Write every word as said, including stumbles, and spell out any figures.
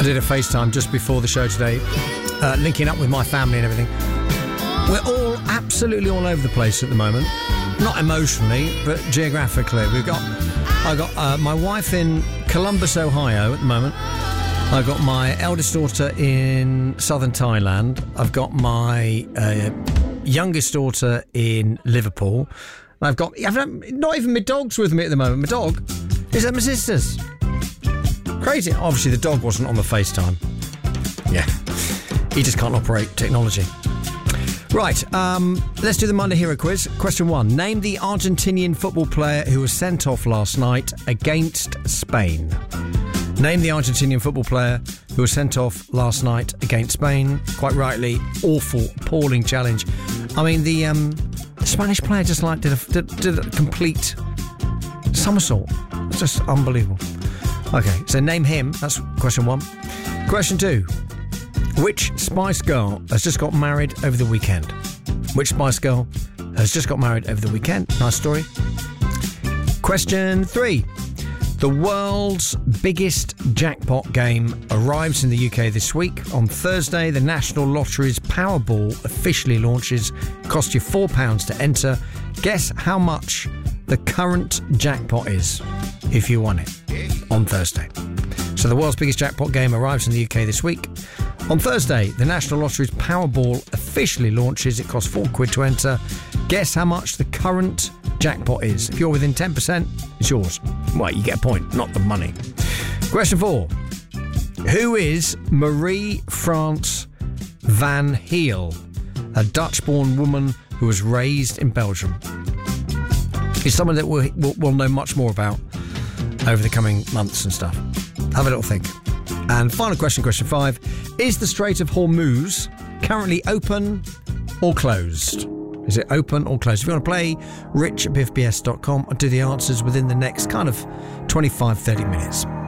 did a FaceTime just before the show today, uh, linking up with my family and everything. We're all absolutely all over the place at the moment. Not emotionally, but geographically. We've got, I got uh, my wife in Columbus, Ohio at the moment. I've got my eldest daughter in southern Thailand. I've got my uh, youngest daughter in Liverpool. And I've got, I've not even my dog's with me at the moment. My dog is at my sister's. Crazy. Obviously, the dog wasn't on the FaceTime. Yeah. He just can't operate technology. Right, um, let's do the Monday Hero Quiz. Question one. Name the Argentinian football player who was sent off last night against Spain. Name the Argentinian football player who was sent off last night against Spain. Quite rightly, awful, appalling challenge. I mean, the, um, the Spanish player just like did a, did, did a complete somersault. It's just unbelievable. Okay, so name him. That's question one. Question two. Which Spice Girl has just got married over the weekend? Which Spice Girl has just got married over the weekend? Nice story. Question three. The world's biggest jackpot game arrives in the U K this week. On Thursday, the National Lottery's Powerball officially launches. Cost you four pounds to enter. Guess how much the current jackpot is if you won it on Thursday. So the world's biggest jackpot game arrives in the U K this week. On Thursday, the National Lottery's Powerball officially launches. It costs four quid to enter. Guess how much the current jackpot is. If you're within ten percent, it's yours. Well, you get a point, not the money. Question four. Who is Marie France Van Heel, a Dutch-born woman who was raised in Belgium? It's someone that we'll, we'll, we'll know much more about over the coming months and stuff. Have a little think. And final question, question five. Is the Strait of Hormuz currently open or closed? Is it open or closed? If you want to play, rich at biff b s dot com, I'll do the answers within the next kind of twenty-five, thirty minutes.